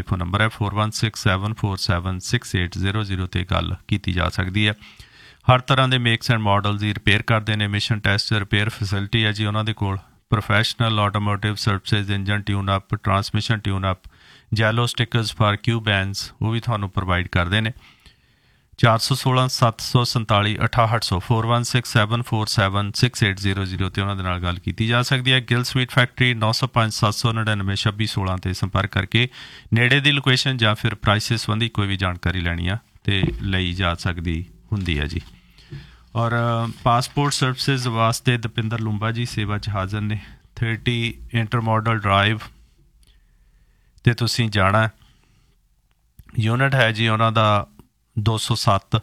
Telephone number ਹੈ 4167476800 ਤੇ ਗੱਲ ਕੀਤੀ ਜਾ ਸਕਦੀ ਹੈ। ਹਰ ਤਰ੍ਹਾਂ ਦੇ makes and model the repair ਕਰਦੇ ਨੇ। ਮਿਸ਼ਨ ਟੈਸਟ ਰਿਪੇਅਰ ਫੈਸਿਲਿਟੀ ਹੈ ਜੀ ਉਹਨਾਂ ਦੇ ਕੋਲ। Professional automotive services, engine tune up, transmission tune up, yellow stickers for ਕਿਊ ਬੈਂਸ ਉਹ ਵੀ ਤੁਹਾਨੂੰ ਪ੍ਰੋਵਾਈਡ ਕਰਦੇ ਨੇ। 416 747 6800 4167476800 ਤੇ ਉਹਨਾਂ ਦੇ ਨਾਲ ਗੱਲ ਕੀਤੀ ਜਾ ਸਕਦੀ ਹੈ। ਗਿਲ ਸਵੀਟ ਫੈਕਟਰੀ 905 799 2616 ਤੇ ਸੰਪਰਕ ਕਰਕੇ ਨੇੜੇ ਦੀ ਲੋਕੇਸ਼ਨ ਜਾਂ ਫਿਰ ਪ੍ਰਾਈਸਿਸ ਸੰਬੰਧੀ ਕੋਈ ਵੀ ਜਾਣਕਾਰੀ ਲੈਣੀ ਆ ਤੇ ਲਈ ਜਾ ਸਕਦੀ ਹੁੰਦੀ ਹੈ ਜੀ। ਔਰ ਪਾਸਪੋਰਟ ਸਰਵਿਸਿਜ਼ ਵਾਸਤੇ ਦਪਿੰਦਰ ਲੂੰਬਾ ਜੀ ਸੇਵਾ 'ਚ ਹਾਜ਼ਰ ਨੇ। 30 ਇੰਟਰਮੋਡਲ ਡਰਾਈਵ ਤੇ ਤੁਸੀਂ ਜਾਣਾ। ਯੂਨਿਟ ਹੈ ਜੀ ਉਹਨਾਂ ਦਾ 207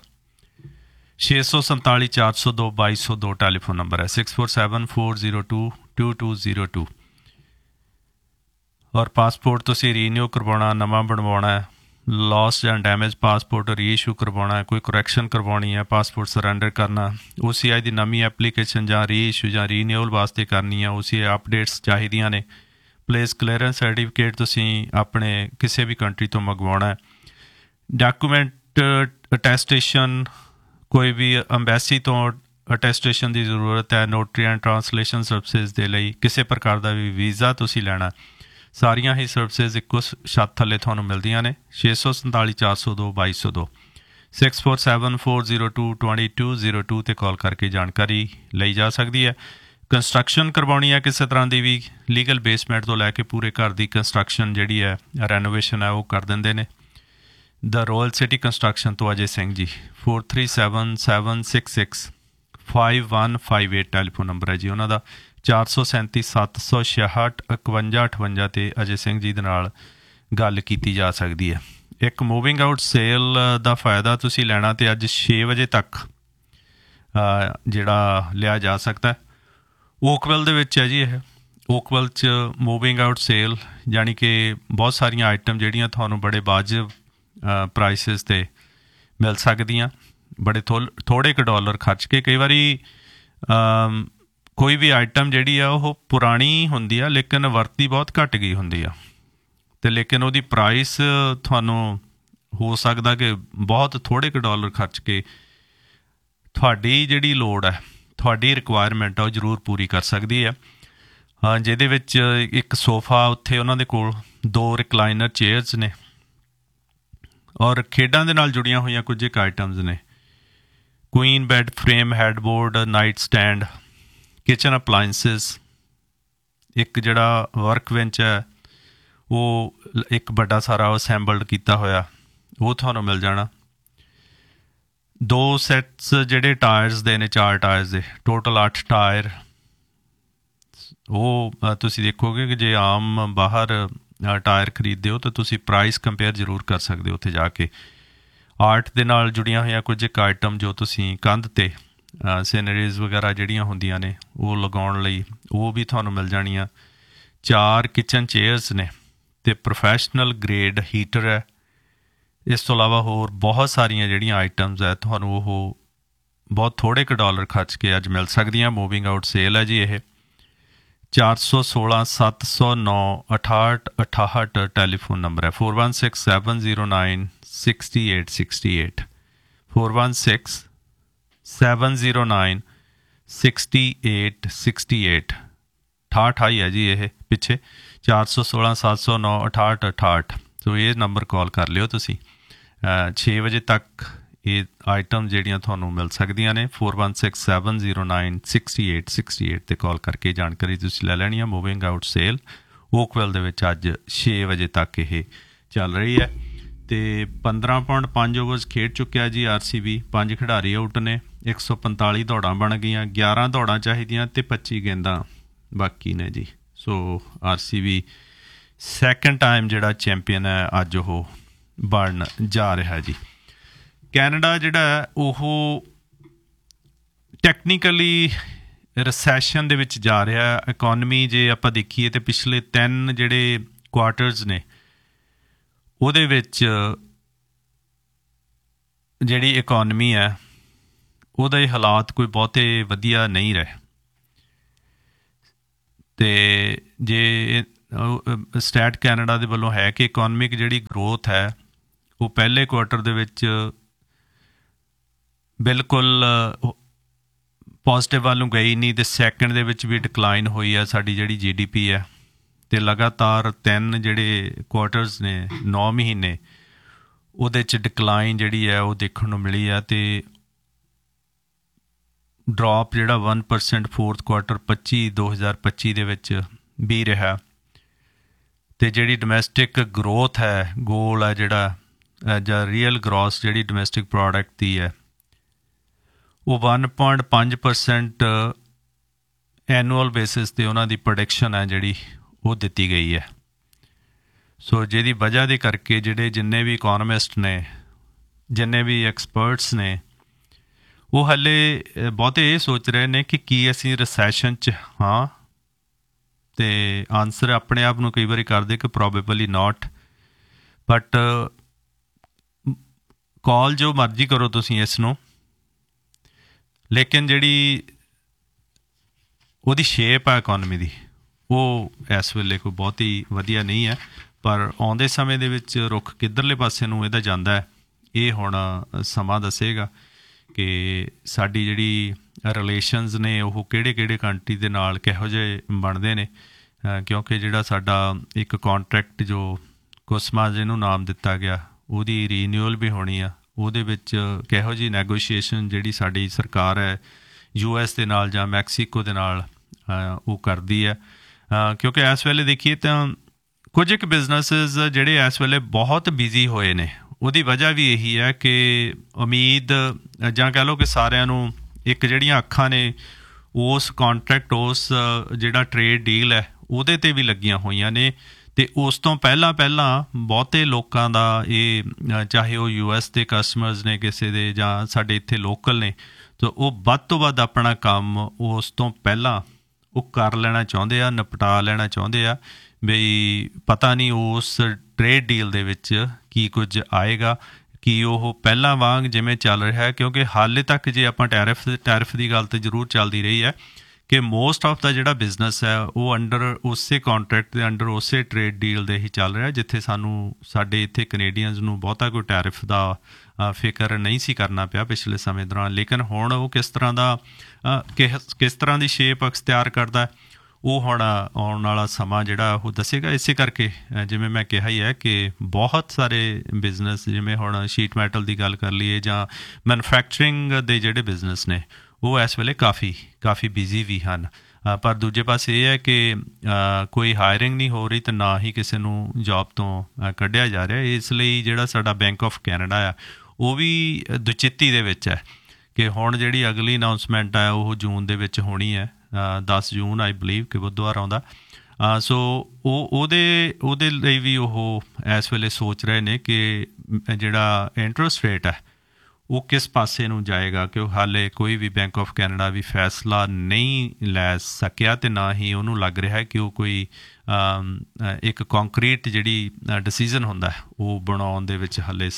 647 402 2202 ਟੈਲੀਫੋਨ ਨੰਬਰ ਹੈ 6474022202। ਔਰ ਪਾਸਪੋਰਟ ਤੁਸੀਂ ਰੀਨਿਊ ਕਰਵਾਉਣਾ, ਨਵਾਂ ਬਣਵਾਉਣਾ ਹੈ, ਲੌਸ ਜਾਂ ਡੈਮੇਜ ਪਾਸਪੋਰਟ ਰੀਇਸ਼ੂ ਕਰਵਾਉਣਾ, ਕੋਈ ਕਰੈਕਸ਼ਨ ਕਰਵਾਉਣੀ ਹੈ, ਪਾਸਪੋਰਟ ਸਰੈਂਡਰ ਕਰਨਾ, OCI ਦੀ ਨਵੀਂ ਐਪਲੀਕੇਸ਼ਨ ਜਾਂ ਰੀਇਸ਼ੂ ਜਾਂ ਰੀਨਿਊਅਲ ਵਾਸਤੇ ਕਰਨੀ ਹੈ, OCI ਅਪਡੇਟਸ ਚਾਹੀਦੀਆਂ ਨੇ, ਪਲੇਸ ਕਲੀਅਰੈਂਸ ਸਰਟੀਫਿਕੇਟ ਤੁਸੀਂ ਆਪਣੇ ਕਿਸੇ ਵੀ ਕੰਟਰੀ ਤੋਂ ਮੰਗਵਾਉਣਾ ਹੈ, ਡਾਕੂਮੈਂਟ ਅਟੈਸਟੇਸ਼ਨ ਕੋਈ ਵੀ ਅੰਬੈਸੀ ਤੋਂ ਅਟੈਸਟੇਸ਼ਨ ਦੀ ਜ਼ਰੂਰਤ ਹੈ, ਨੋਟਰੀ ਐਂਡ ਟਰਾਂਸਲੇਸ਼ਨ ਸਰਵਿਸਿਜ਼ ਦੇ ਲਈ ਕਿਸੇ ਪ੍ਰਕਾਰ ਦਾ ਵੀ ਵੀਜ਼ਾ ਤੁਸੀਂ ਲੈਣਾ, ਸਾਰੀਆਂ ਹੀ ਸਰਵਿਸਿਜ਼ ਇੱਕੋ ਛੱਤ ਥੱਲੇ ਤੁਹਾਨੂੰ ਮਿਲਦੀਆਂ ਨੇ। 647 402 2202 6474022202 ਤੇ ਕਾਲ ਕਰਕੇ ਜਾਣਕਾਰੀ ਲਈ ਜਾ ਸਕਦੀ ਹੈ। ਕੰਸਟਰਕਸ਼ਨ ਕਰਵਾਉਣੀ ਹੈ ਕਿਸੇ ਤਰ੍ਹਾਂ ਦੀ ਵੀ, ਲੀਗਲ ਬੇਸਮੈਂਟ ਤੋਂ ਲੈ ਕੇ ਪੂਰੇ ਘਰ ਦੀ ਕੰਸਟਰਕਸ਼ਨ ਜਿਹੜੀ ਹੈ, ਰੈਨੋਵੇਸ਼ਨ ਹੈ, ਉਹ ਕਰ ਦਿੰਦੇ ਨੇ। ਦ ਰੋਇਲ ਸਿਟੀ ਕੰਸਟਰਕਸ਼ਨ ਤੋਂ ਅਜੇ ਸਿੰਘ ਜੀ 437766 5158 ਟੈਲੀਫੋਨ ਨੰਬਰ ਹੈ ਜੀ ਉਹਨਾਂ ਦਾ। 437 766 5158 ਤੇ ਅਜੇ ਸਿੰਘ ਜੀ ਦੇ ਨਾਲ ਗੱਲ ਕੀਤੀ ਜਾ ਸਕਦੀ ਹੈ। ਇੱਕ ਮੂਵਿੰਗ ਆਊਟ ਸੇਲ ਦਾ ਫਾਇਦਾ ਤੁਸੀਂ ਲੈਣਾ ਤੇ ਅੱਜ 6 ਵਜੇ ਤੱਕ ਜਿਹੜਾ ਲਿਆ ਜਾ ਸਕਦਾ। ਓਕਵਿਲ ਦੇ ਵਿੱਚ ਹੈ ਜੀ ਇਹ। ਓਕਵਿਲ 'ਚ ਮੂਵਿੰਗ ਆਊਟ ਸੇਲ ਯਾਨੀ ਕਿ ਬਹੁਤ ਸਾਰੀਆਂ ਆਈਟਮ ਜਿਹੜੀਆਂ ਤੁਹਾਨੂੰ ਬੜੇ ਵਾਜਬ ਪ੍ਰਾਈਸਿਸ 'ਤੇ ਮਿਲ ਸਕਦੀਆਂ, ਬੜੇ ਥੋੜ੍ਹੇ ਕੁ ਡਾਲਰ ਖਰਚ ਕੇ। ਕਈ ਵਾਰੀ ਕੋਈ ਵੀ ਆਈਟਮ ਜਿਹੜੀ ਆ ਉਹ ਪੁਰਾਣੀ ਹੁੰਦੀ ਆ ਲੇਕਿਨ ਵਰਤੀ ਬਹੁਤ ਘੱਟ ਗਈ ਹੁੰਦੀ ਆ ਅਤੇ ਲੇਕਿਨ ਉਹਦੀ ਪ੍ਰਾਈਸ ਤੁਹਾਨੂੰ ਹੋ ਸਕਦਾ ਕਿ ਬਹੁਤ ਥੋੜ੍ਹੇ ਕੁ ਡਾਲਰ ਖਰਚ ਕੇ ਤੁਹਾਡੀ ਜਿਹੜੀ ਲੋੜ ਹੈ, ਤੁਹਾਡੀ ਰਿਕੁਆਇਰਮੈਂਟ ਆ ਉਹ ਜ਼ਰੂਰ ਪੂਰੀ ਕਰ ਸਕਦੀ ਹੈ। ਜਿਹਦੇ ਵਿੱਚ ਇੱਕ ਸੋਫਾ ਉੱਥੇ ਉਹਨਾਂ ਦੇ ਕੋਲ, 2 ਰਿਕਲਾਈਨਰ ਚੇਅਰਸ ਨੇ ਔਰ ਖੇਡਾਂ ਦੇ ਨਾਲ ਜੁੜੀਆਂ ਹੋਈਆਂ ਕੁਝ ਇੱਕ ਆਈਟਮਸ ਨੇ। Queen bed frame, headboard, night stand, kitchen appliances, ਇੱਕ ਜਿਹੜਾ ਵਰਕ ਬੈਂਚ ਹੈ ਉਹ ਇੱਕ ਵੱਡਾ ਸਾਰਾ ਅਸੈਂਬਲਡ ਕੀਤਾ ਹੋਇਆ ਉਹ ਤੁਹਾਨੂੰ ਮਿਲ ਜਾਣਾ। 2 ਸੈਟਸ ਜਿਹੜੇ ਟਾਇਰਸ ਦੇ ਨੇ, 4 ਟਾਇਰਸ ਦੇ, ਟੋਟਲ 8 ਟਾਇਰ। ਉਹ ਤੁਸੀਂ ਦੇਖੋਗੇ ਕਿ ਜੇ ਆਮ ਬਾਹਰ ਟਾਇਰ ਖਰੀਦਦੇ ਹੋ ਤਾਂ ਤੁਸੀਂ ਪ੍ਰਾਈਸ ਕੰਪੇਅਰ ਜ਼ਰੂਰ ਕਰ ਸਕਦੇ ਹੋ ਉੱਥੇ ਜਾ ਕੇ। ਆਰਟ ਦੇ ਨਾਲ ਜੁੜੀਆਂ ਹੋਈਆਂ ਕੁਝ ਇੱਕ ਆਈਟਮ ਜੋ ਤੁਸੀਂ ਕੰਧ 'ਤੇ ਸੀਨਰੀਜ਼ ਵਗੈਰਾ ਜਿਹੜੀਆਂ ਹੁੰਦੀਆਂ ਨੇ ਉਹ ਲਗਾਉਣ ਲਈ ਉਹ ਵੀ ਤੁਹਾਨੂੰ ਮਿਲ ਜਾਣੀਆਂ। 4 ਕਿਚਨ ਚੇਅਰਸ ਨੇ ਅਤੇ ਪ੍ਰੋਫੈਸ਼ਨਲ ਗ੍ਰੇਡ ਹੀਟਰ ਹੈ। ਇਸ ਤੋਂ ਇਲਾਵਾ ਹੋਰ ਬਹੁਤ ਸਾਰੀਆਂ ਜਿਹੜੀਆਂ ਆਈਟਮਸ ਹੈ ਤੁਹਾਨੂੰ ਉਹ ਬਹੁਤ ਥੋੜ੍ਹੇ ਕੁ ਡਾਲਰ ਖਰਚ ਕੇ ਅੱਜ ਮਿਲ ਸਕਦੀਆਂ। ਮੂਵਿੰਗ ਆਊਟ ਸੇਲ ਹੈ ਜੀ ਇਹ। 416 709 6868 ਟੈਲੀਫੋਨ ਨੰਬਰ ਹੈ 416709 6868 416 709 6868 68 ਹੈ ਜੀ ਇਹ ਪਿੱਛੇ। 416 709 6868 ਸੋ ਇਹ ਨੰਬਰ ਕਾਲ ਕਰ ਲਿਓ ਤੁਸੀਂ। 6 ਵਜੇ ਤੱਕ ਇਹ ਆਈਟਮ ਜਿਹੜੀਆਂ ਤੁਹਾਨੂੰ ਮਿਲ ਸਕਦੀਆਂ ਨੇ। 416709 6868 ਤੇ ਕਾਲ ਕਰਕੇ ਜਾਣਕਾਰੀ ਤੁਸੀਂ ਲੈ ਲੈਣੀ ਆ। ਮੂਵਿੰਗ ਆਊਟ ਸੇਲ ਓਕਵਿਲ ਦੇ ਵਿੱਚ ਅੱਜ 6 ਵਜੇ ਤੱਕ ਇਹ ਚੱਲ ਰਹੀ ਹੈ ਅਤੇ 15.5 ਓਵਰਸ ਖੇਡ ਚੁੱਕਿਆ ਜੀ RCB। 5 ਖਿਡਾਰੀ ਆਊਟ ਨੇ, 145 ਦੌੜਾਂ ਬਣ ਗਈਆਂ, 11 ਦੌੜਾਂ ਚਾਹੀਦੀਆਂ ਅਤੇ 25 ਗੇਂਦਾਂ ਬਾਕੀ ਨੇ ਜੀ। ਸੋ RCB ਸੈਕਿੰਡ ਟਾਈਮ ਜਿਹੜਾ ਚੈਂਪੀਅਨ ਹੈ ਅੱਜ ਉਹ ਬਣ ਜਾ ਰਿਹਾ ਜੀ। ਕੈਨੇਡਾ ਜਿਹੜਾ ਉਹ ਟੈਕਨੀਕਲੀ ਰਿਸੈਸ਼ਨ ਦੇ ਵਿੱਚ ਜਾ ਰਿਹਾ। ਇਕੋਨਮੀ ਜੇ ਆਪਾਂ ਦੇਖੀਏ ਤਾਂ ਪਿਛਲੇ 3 ਜਿਹੜੇ ਕੁਆਟਰਸ ਨੇ ਉਹਦੇ ਵਿੱਚ ਜਿਹੜੀ ਇਕੋਨਮੀ ਹੈ ਉਹਦੇ ਹਾਲਾਤ ਕੋਈ ਬਹੁਤੇ ਵਧੀਆ ਨਹੀਂ ਰਹੇ ਅਤੇ ਜੇ ਸਟੈਟ ਕੈਨੇਡਾ ਦੇ ਵੱਲੋਂ ਹੈ ਕਿ ਇਕੋਨਮਿਕ ਜਿਹੜੀ ਗਰੋਥ ਹੈ ਉਹ ਪਹਿਲੇ ਕੁਆਰਟਰ ਦੇ ਵਿੱਚ ਬਿਲਕੁਲ ਪੋਜ਼ੀਟਿਵ ਵੱਲ ਨੂੰ ਗਈ ਨਹੀਂ, ਅਤੇ ਸੈਕਿੰਡ ਦੇ ਵਿੱਚ ਵੀ ਡਿਕਲਾਈਨ ਹੋਈ ਹੈ ਸਾਡੀ ਜਿਹੜੀ GDP ਹੈ। ਅਤੇ ਲਗਾਤਾਰ 3 ਜਿਹੜੇ ਕੁਆਰਟਰਸ ਨੇ 9 ਮਹੀਨੇ ਉਹਦੇ 'ਚ ਡਿਕਲਾਈਨ ਜਿਹੜੀ ਹੈ ਉਹ ਦੇਖਣ ਨੂੰ ਮਿਲੀ ਹੈ, ਅਤੇ ਡਰੋਪ ਜਿਹੜਾ 1% ਫੋਰਥ ਕੁਆਰਟਰ 2025 ਦੇ ਵਿੱਚ ਵੀ ਰਿਹਾ। ਅਤੇ ਜਿਹੜੀ ਡੋਮੈਸਟਿਕ ਗਰੋਥ ਹੈ, ਗੋਲ ਹੈ ਜਿਹੜਾ ਜਾਂ ਰੀਅਲ ਗਰੋਸ ਜਿਹੜੀ ਡੋਮੈਸਟਿਕ ਪ੍ਰੋਡਕਟ ਦੀ ਹੈ ਉਹ 1.5% ਐਨੂਅਲ ਬੇਸਿਸ 'ਤੇ ਉਹਨਾਂ ਦੀ ਪ੍ਰੋਡਕਸ਼ਨ ਹੈ ਜਿਹੜੀ ਉਹ ਦਿੱਤੀ ਗਈ ਹੈ। ਸੋ ਜਿਹਦੀ ਵਜ੍ਹਾ ਦੇ ਕਰਕੇ ਜਿੰਨੇ ਵੀ ਇਕੋਨਮਿਸਟ ਨੇ, ਜਿੰਨੇ ਵੀ ਐਕਸਪਰਟਸ ਨੇ, ਉਹ ਹਾਲੇ ਬਹੁਤੇ ਇਹ ਸੋਚ ਰਹੇ ਨੇ ਕਿ ਕੀ ਅਸੀਂ ਰਿਸੈਸ਼ਨ 'ਚ ਹਾਂ, ਅਤੇ ਆਨਸਰ ਆਪਣੇ ਆਪ ਨੂੰ ਕਈ ਵਾਰੀ ਕਰਦੇ ਕਿ ਪ੍ਰੋਬੇਬਲੀ ਨਾਟ, ਬਟ ਕਾਲ ਜੋ ਮਰਜ਼ੀ ਕਰੋ ਤੁਸੀਂ ਇਸ ਨੂੰ, ਲੇਕਿਨ ਜਿਹੜੀ ਉਹਦੀ ਸ਼ੇਪ ਆ ਇਕੋਨਮੀ ਦੀ ਉਹ ਇਸ ਵੇਲੇ ਕੋਈ ਬਹੁਤੀ ਵਧੀਆ ਨਹੀਂ ਹੈ। ਪਰ ਆਉਂਦੇ ਸਮੇਂ ਦੇ ਵਿੱਚ ਰੁੱਖ ਕਿੱਧਰਲੇ ਪਾਸੇ ਨੂੰ ਇਹਦਾ ਜਾਂਦਾ ਹੈ, ਇਹ ਹੁਣ ਸਮਾਂ ਦੱਸੇਗਾ ਕਿ ਸਾਡੀ ਜਿਹੜੀ ਰਿਲੇਸ਼ਨਸ ਨੇ ਉਹ ਕਿਹੜੇ ਕੰਟਰੀ ਦੇ ਨਾਲ ਕਿਹੋ ਜਿਹੇ ਬਣਦੇ ਨੇ, ਕਿਉਂਕਿ ਜਿਹੜਾ ਸਾਡਾ ਇੱਕ ਕੰਟਰੈਕਟ ਜੋ ਕੁਸਮਾ ਜਿਹਨੂੰ ਨਾਮ ਦਿੱਤਾ ਗਿਆ ਉਹਦੀ ਰੀਨਿਊਅਲ ਵੀ ਹੋਣੀ ਆ, ਉਹਦੇ ਵਿੱਚ ਕਿਹੋ ਜਿਹੀ ਨੈਗੋਸ਼ੀਏਸ਼ਨ ਜਿਹੜੀ ਸਾਡੀ ਸਰਕਾਰ ਹੈ US ਦੇ ਨਾਲ ਜਾਂ ਮੈਕਸੀਕੋ ਦੇ ਨਾਲ ਉਹ ਕਰਦੀ ਹੈ। ਕਿਉਂਕਿ ਇਸ ਵੇਲੇ ਦੇਖੀਏ ਤਾਂ ਕੁਝ ਇੱਕ ਬਿਜ਼ਨਸਿਸ ਜਿਹੜੇ ਇਸ ਵੇਲੇ ਬਹੁਤ ਬਿਜ਼ੀ ਹੋਏ ਨੇ, ਉਹਦੀ ਵਜ੍ਹਾ ਵੀ ਇਹੀ ਹੈ ਕਿ ਉਮੀਦ ਜਾਂ ਕਹਿ ਲਓ ਕਿ ਸਾਰਿਆਂ ਨੂੰ ਇੱਕ ਜਿਹੜੀਆਂ ਅੱਖਾਂ ਨੇ ਉਸ ਕੰਟਰੈਕਟ, ਉਸ ਜਿਹੜਾ ਟਰੇਡ ਡੀਲ ਹੈ ਉਹਦੇ 'ਤੇ ਵੀ ਲੱਗੀਆਂ ਹੋਈਆਂ ਨੇ, ਅਤੇ ਉਸ ਤੋਂ ਪਹਿਲਾਂ ਬਹੁਤੇ ਲੋਕਾਂ ਦਾ ਇਹ ਚਾਹੇ ਉਹ US ਦੇ ਕਸਟਮਰਸ ਨੇ ਕਿਸੇ ਦੇ ਜਾਂ ਸਾਡੇ ਇੱਥੇ ਲੋਕਲ ਨੇ, ਤਾਂ ਉਹ ਵੱਧ ਤੋਂ ਵੱਧ ਆਪਣਾ ਕੰਮ ਉਸ ਤੋਂ ਪਹਿਲਾਂ ਉਹ ਕਰ ਲੈਣਾ ਚਾਹੁੰਦੇ ਆ, ਨਿਪਟਾ ਲੈਣਾ ਚਾਹੁੰਦੇ ਆ, ਬਈ ਪਤਾ ਨਹੀਂ ਉਸ ਟਰੇਡ ਡੀਲ ਦੇ ਵਿੱਚ ਕੀ ਕੁਝ ਆਏਗਾ, ਕਿ ਉਹ ਪਹਿਲਾਂ ਵਾਂਗ ਜਿਵੇਂ ਚੱਲ ਰਿਹਾ ਹੈ। ਕਿਉਂਕਿ ਹਾਲੇ ਤੱਕ ਜੇ ਆਪਾਂ ਟੈਰਿਫ ਦੀ ਗੱਲ ਤਾਂ ਜ਼ਰੂਰ ਚੱਲਦੀ ਰਹੀ ਹੈ ਕਿ ਮੋਸਟ ਆਫ ਦਾ ਜਿਹੜਾ ਬਿਜ਼ਨਸ ਹੈ ਉਹ ਅੰਡਰ ਉਸੇ ਕੰਟਰੈਕਟ ਦੇ ਅੰਡਰ ਉਸੇ ਟਰੇਡ ਡੀਲ ਦੇ ਹੀ ਚੱਲ ਰਿਹਾ, ਜਿੱਥੇ ਸਾਡੇ ਇੱਥੇ ਕੈਨੇਡੀਅਨਸ ਨੂੰ ਬਹੁਤਾ ਕੋਈ ਟੈਰਿਫ ਦਾ ਫਿਕਰ ਨਹੀਂ ਸੀ ਕਰਨਾ ਪਿਆ ਪਿਛਲੇ ਸਮੇਂ ਦੌਰਾਨ। ਲੇਕਿਨ ਹੁਣ ਉਹ ਕਿਸ ਤਰ੍ਹਾਂ ਦੀ ਸ਼ੇਪ ਅਖਤਿਆਰ ਕਰਦਾ ਉਹ ਹੁਣ ਆਉਣ ਵਾਲਾ ਸਮਾਂ ਜਿਹੜਾ ਉਹ ਦੱਸੇਗਾ। ਇਸੇ ਕਰਕੇ ਜਿਵੇਂ ਮੈਂ ਕਿਹਾ ਹੀ ਹੈ ਕਿ ਬਹੁਤ ਸਾਰੇ ਬਿਜ਼ਨਸ, ਜਿਵੇਂ ਹੁਣ ਸ਼ੀਟ ਮੈਟਲ ਦੀ ਗੱਲ ਕਰ ਲਈਏ ਜਾਂ ਮੈਨੂਫੈਕਚਰਿੰਗ ਦੇ ਜਿਹੜੇ ਬਿਜ਼ਨਸ ਨੇ ਉਹ ਇਸ ਵੇਲੇ ਕਾਫੀ ਬਿਜ਼ੀ ਵੀ ਹਨ। ਪਰ ਦੂਜੇ ਪਾਸੇ ਇਹ ਹੈ ਕਿ ਕੋਈ ਹਾਇਰਿੰਗ ਨਹੀਂ ਹੋ ਰਹੀ ਅਤੇ ਨਾ ਹੀ ਕਿਸੇ ਨੂੰ ਜੋਬ ਤੋਂ ਕੱਢਿਆ ਜਾ ਰਿਹਾ। ਇਸ ਲਈ ਜਿਹੜਾ ਸਾਡਾ ਬੈਂਕ ਆਫ ਕੈਨੇਡਾ ਆ ਉਹ ਵੀ ਦੁਚਿੱਤੀ ਦੇ ਵਿੱਚ ਹੈ ਕਿ ਹੁਣ ਜਿਹੜੀ ਅਗਲੀ ਅਨਾਊਂਸਮੈਂਟ ਹੈ ਉਹ ਜੂਨ ਦੇ ਵਿੱਚ ਹੋਣੀ ਹੈ, 10 ਜੂਨ ਆਈ ਬਲੀਵ ਕਿ ਬੁੱਧਵਾਰ ਆਉਂਦਾ। ਸੋ ਉਹਦੇ ਲਈ ਵੀ ਉਹ ਇਸ ਵੇਲੇ ਸੋਚ ਰਹੇ ਨੇ ਕਿ ਜਿਹੜਾ ਇੰਟਰਸਟ ਰੇਟ ਹੈ ਉਹ ਕਿਸ ਪਾਸੇ ਨੂੰ ਜਾਏਗਾ, ਕਿ ਉਹ ਹਾਲੇ ਕੋਈ ਵੀ ਬੈਂਕ ਆਫ ਕੈਨੇਡਾ ਵੀ ਫੈਸਲਾ ਨਹੀਂ ਲੈ ਸਕਿਆ, ਅਤੇ ਨਾ ਹੀ ਉਹਨੂੰ ਲੱਗ ਰਿਹਾ ਕਿ ਉਹ ਕੋਈ ਇੱਕ ਕੰਕਰੀਟ ਜਿਹੜੀ ਡਿਸੀਜ਼ਨ ਹੁੰਦਾ ਉਹ ਬਣਾਉਣ ਦੇ ਵਿੱਚ ਹਾਲੇ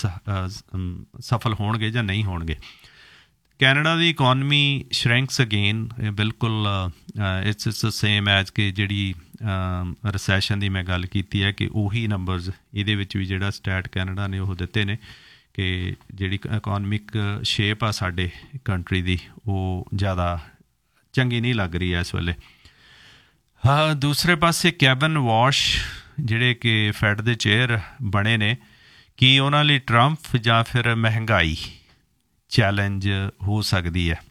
ਸਫਲ ਹੋਣਗੇ ਜਾਂ ਨਹੀਂ ਹੋਣਗੇ। ਕੈਨੇਡਾ ਦੀ ਇਕੋਨਮੀ ਸ਼ਰਿੰਕਸ ਅਗੇਨ, ਬਿਲਕੁਲ ਇਟਸ ਸੇਮ ਐਜ਼ ਕਿ ਜਿਹੜੀ ਰਿਸੈਸ਼ਨ ਦੀ ਮੈਂ ਗੱਲ ਕੀਤੀ ਹੈ ਕਿ ਉਹੀ ਨੰਬਰਸ ਇਹਦੇ ਵਿੱਚ ਵੀ ਜਿਹੜਾ ਸਟੈਟ ਕੈਨੇਡਾ ਨੇ ਉਹ ਦਿੱਤੇ ਨੇ ਕਿ ਜਿਹੜੀ ਇਕੋਨਮਿਕ ਸ਼ੇਪ ਆ ਸਾਡੇ ਕੰਟਰੀ ਦੀ ਉਹ ਜ਼ਿਆਦਾ ਚੰਗੀ ਨਹੀਂ ਲੱਗ ਰਹੀ ਹੈ ਇਸ ਵੇਲੇ। ਦੂਸਰੇ ਪਾਸੇ ਕੈਬਨ ਵਾਸ਼ ਜਿਹੜੇ ਕਿ ਫੈਡ ਦੇ ਚੇਅਰ ਬਣੇ ਨੇ, ਕੀ ਉਹਨਾਂ ਲਈ ਟਰੰਪ ਜਾਂ ਫਿਰ ਮਹਿੰਗਾਈ ਚੈਲੰਜ ਹੋ ਸਕਦੀ ਹੈ?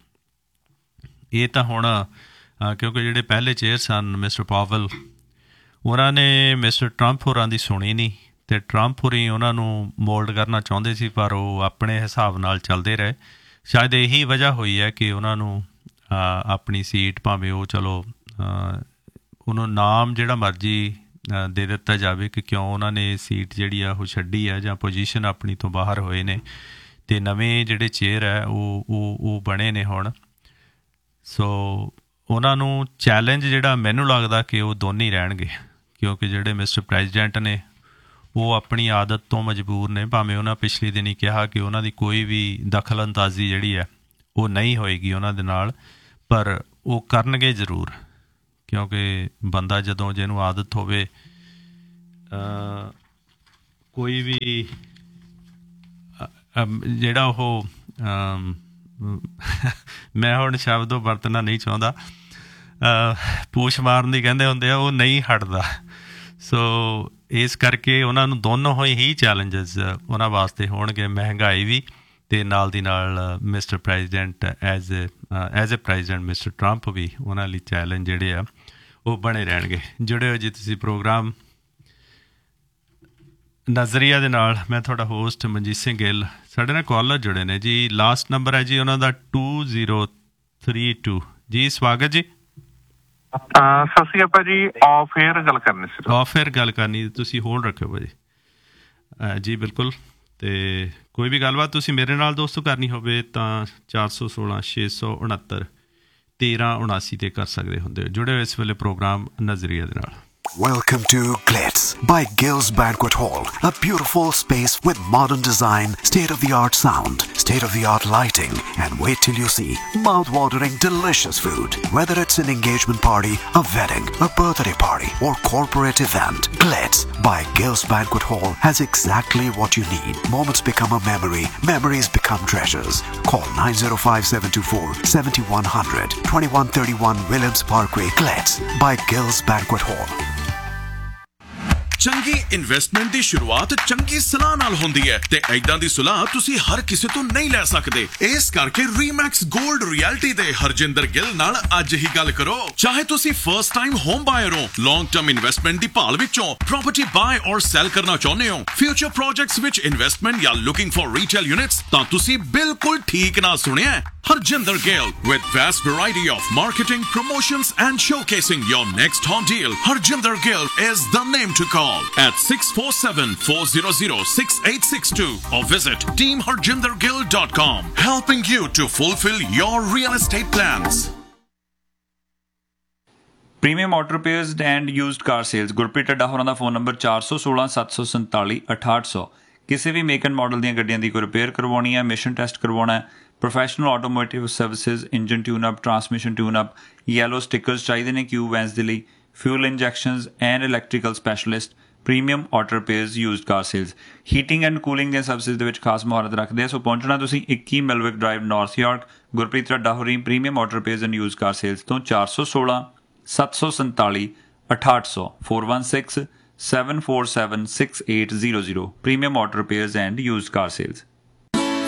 ਇਹ ਤਾਂ ਹੁਣ ਕਿਉਂਕਿ ਜਿਹੜੇ ਪਹਿਲੇ ਚੇਅਰ ਸਨ ਮਿਸਟਰ ਪਾਵਲ, ਉਹਨਾਂ ਨੇ ਮਿਸਟਰ ਟਰੰਪ ਹੋਰਾਂ ਦੀ ਸੁਣੀ ਨਹੀਂ, ਅਤੇ ਟਰੰਪ ਹੋਰੀ ਉਹਨਾਂ ਨੂੰ ਮੋਲਡ ਕਰਨਾ ਚਾਹੁੰਦੇ ਸੀ, ਪਰ ਉਹ ਆਪਣੇ ਹਿਸਾਬ ਨਾਲ ਚੱਲਦੇ ਰਹੇ। ਸ਼ਾਇਦ ਇਹੀ ਵਜ੍ਹਾ ਹੋਈ ਹੈ ਕਿ ਉਹਨਾਂ ਨੂੰ ਆਪਣੀ ਸੀਟ, ਭਾਵੇਂ ਉਹ ਚਲੋ ਉਹਨੂੰ ਨਾਮ ਜਿਹੜਾ ਮਰਜ਼ੀ ਦੇ ਦਿੱਤਾ ਜਾਵੇ ਕਿ ਕਿਉਂ ਉਹਨਾਂ ਨੇ ਸੀਟ ਜਿਹੜੀ ਆ ਉਹ ਛੱਡੀ ਹੈ ਜਾਂ ਪੋਜੀਸ਼ਨ ਆਪਣੀ ਤੋਂ ਬਾਹਰ ਹੋਏ ਨੇ, ਅਤੇ ਨਵੇਂ ਜਿਹੜੇ ਚੇਅਰ ਹੈ ਉਹ ਬਣੇ ਨੇ ਹੁਣ। ਸੋ ਉਹਨਾਂ ਨੂੰ ਚੈਲੰਜ ਜਿਹੜਾ ਮੈਨੂੰ ਲੱਗਦਾ ਕਿ ਉਹ ਦੋਨੇ ਹੀ ਰਹਿਣਗੇ, ਕਿਉਂਕਿ ਜਿਹੜੇ ਮਿਸਟਰ ਪ੍ਰੈਜ਼ੀਡੈਂਟ ਨੇ ਉਹ ਆਪਣੀ ਆਦਤ ਤੋਂ ਮਜਬੂਰ ਨੇ। ਭਾਵੇਂ ਉਹਨਾਂ ਪਿਛਲੇ ਦਿਨ ਹੀ ਕਿਹਾ ਕਿ ਉਹਨਾਂ ਦੀ ਕੋਈ ਵੀ ਦਖਲ ਅੰਦਾਜ਼ੀ ਜਿਹੜੀ ਹੈ ਉਹ ਨਹੀਂ ਹੋਏਗੀ ਉਹਨਾਂ ਦੇ ਨਾਲ, ਪਰ ਉਹ ਕਰਨਗੇ ਜ਼ਰੂਰ, ਕਿਉਂਕਿ ਬੰਦਾ ਜਦੋਂ ਜਿਹਨੂੰ ਆਦਤ ਹੋਵੇ ਕੋਈ ਵੀ ਜਿਹੜਾ ਉਹ ਮੈਂ ਹੁਣ ਸ਼ਬਦ ਉਹ ਵਰਤਣਾ ਨਹੀਂ ਚਾਹੁੰਦਾ, ਪੂਛ ਮਾਰਨ ਦੀ ਕਹਿੰਦੇ ਹੁੰਦੇ ਆ, ਉਹ ਨਹੀਂ ਹਟਦਾ। ਸੋ ਇਸ ਕਰਕੇ ਉਹਨਾਂ ਨੂੰ ਦੋਨੋਂ ਹੀ ਚੈਲੰਜਸ ਉਹਨਾਂ ਵਾਸਤੇ ਹੋਣਗੇ, ਮਹਿੰਗਾਈ ਵੀ ਅਤੇ ਨਾਲ ਦੀ ਨਾਲ mister president as a president mister Trump ਵੀ, ਉਹਨਾਂ ਲਈ ਚੈਲੰਜ ਜਿਹੜੇ ਆ ਉਹ ਬਣੇ ਰਹਿਣਗੇ। ਜੁੜੇ ਹੋ ਜੀ ਤੁਸੀਂ ਪ੍ਰੋਗਰਾਮ ਨਜ਼ਰੀਆ ਦੇ ਨਾਲ। ਮੈਂ ਤੁਹਾਡਾ ਹੋਸਟ ਮਨਜੀਤ ਸਿੰਘ ਗਿੱਲ। ਸਾਡੇ ਨਾਲ ਕਾਲਰ ਜੁੜੇ ਨੇ ਜੀ, ਲਾਸਟ ਨੰਬਰ ਹੈ ਜੀ ਉਹਨਾਂ ਦਾ 2032 ਜੀ। ਸਵਾਗਤ ਜੀ। ਸਤਿ ਸ਼੍ਰੀ ਅਕਾਲ ਜੀ। ਆਫ ਏਅਰ ਗੱਲ ਕਰਨੀ ਸੀ। ਆਫ ਏਅਰ ਗੱਲ ਕਰਨੀ, ਤੁਸੀਂ ਹੋਲਡ ਰੱਖਿਓ ਭਾਜੀ। ਜੀ ਬਿਲਕੁਲ। ਅਤੇ ਕੋਈ ਵੀ ਗੱਲਬਾਤ ਤੁਸੀਂ ਮੇਰੇ ਨਾਲ ਦੋਸਤੋ ਕਰਨੀ ਹੋਵੇ ਤਾਂ 416 669 1379 'ਤੇ ਕਰ ਸਕਦੇ ਹੁੰਦੇ ਹੋ। ਜੁੜੇ ਹੋ ਇਸ ਵੇਲੇ ਪ੍ਰੋਗਰਾਮ ਨਜ਼ਰੀਆ ਦੇ ਨਾਲ। Welcome to Glitz by Gills Banquet Hall, a beautiful space with modern design, state-of-the-art sound, state-of-the-art lighting, and wait till you see mouth-watering delicious food. Whether it's an engagement party, a wedding, a birthday party, or corporate event, Glitz by Gills Banquet Hall has exactly what you need. Moments become a memory, memories become treasures. Call 905-724-7100, 2131 Williams Parkway, Glitz by Gills Banquet Hall. ਚੰਗੀ investment ਦੀ ਸ਼ੁਰੂਆਤ ਚੰਗੀ ਸਲਾਹ ਨਾਲ ਹੁੰਦੀ ਹੈ ਤੇ ਐਦਾਂ ਦੀ ਸਲਾਹ ਤੁਸੀਂ ਹਰ ਕਿਸੇ ਤੋਂ ਨਹੀਂ ਲੈ ਸਕਦੇ। ਇਸ ਕਰਕੇ ਰੀਮੈਕਸ 골ਡ ਰਿਐਲਿਟੀ ਦੇ ਹਰਜਿੰਦਰ ਗਿੱਲ ਨਾਲ ਅੱਜ ਹੀ ਗੱਲ ਕਰੋ। ਚਾਹੇ ਤੁਸੀਂ ਫਰਸਟ ਟਾਈਮ ਹੋਮ ਬਾਇਰ ਹੋ, ਲੌਂਗ ਟਰਮ ਇਨਵੈਸਟਮੈਂਟ ਦੀ ਭਾਲ ਵਿੱਚੋਂ ਪ੍ਰਾਪਰਟੀ ਬਾਏ ਔਰ ਸੈਲ ਕਰਨਾ ਚਾਹੁੰਦੇ ਹੋ, ਫਿਊਚਰ ਪ੍ਰੋਜੈਕਟਸ ਵਿੱਚ ਇਨਵੈਸਟਮੈਂਟ ਜਾਂ ਲੁਕਿੰਗ ਫॉर ਰੀਟੇਲ ਯੂਨਿਟਸ, ਤਾਂ ਤੁਸੀਂ ਬਿਲਕੁਲ ਠੀਕ ਨਾ ਸੁਣਿਆ। Harjinder Gill with vast variety of marketing, promotions and showcasing your next home deal. Harjinder Gill is the name to call at 647-400-6862 or visit teamharjindergill.com, helping you to fulfill your real estate plans. Premium auto repairs and used car sales. Gurpreet ਢੱਡਾ ਹੋਰਾਂ ਦਾ phone number 416 747 6800। ਕਿਸੇ ਵੀ make and model ਦੀਆਂ ਗੱਡੀਆਂ ਦੀ ਕੋਈ repair ਕਰਵਾਉਣੀ ਹੈ, mission test ਕਰਵਾਉਣਾ ਹੈ, professional automotive services, engine ਟਿਊਨਅਪ, transmission ਟਿਊਨਅਪ, yellow ਸਟਿੱਕਰਸ ਚਾਹੀਦੇ ਨੇ ਕਿਊ ਵੈਨਸ ਦੇ ਲਈ, fuel injections and electrical specialist, premium auto repairs used car sales. Heating and cooling ਦੀਆਂ ਸਰਵਿਸਿਜ਼ ਦੇ ਵਿੱਚ ਖਾਸ ਮੁਹਾਰਤ ਰੱਖਦੇ ਆ। ਸੋ ਪਹੁੰਚਣਾ ਤੁਸੀਂ 21 ਮਿਲਵਿਕ ਡਰਾਈਵ, ਨਾਰਥ ਯਾਰਕ। ਗੁਰਪ੍ਰੀਤ ਢੱਡਾ ਹੋਰੀ premium auto repairs and used car sales ਤੋਂ 416 747 6800 416 747 6800। Premium auto repairs and used car sales.